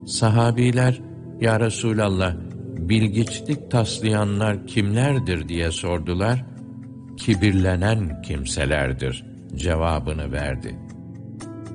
Sahabiler, "Ya Resulallah, bilgiçlik taslayanlar kimlerdir?" diye sordular. "Kibirlenen kimselerdir" cevabını verdi.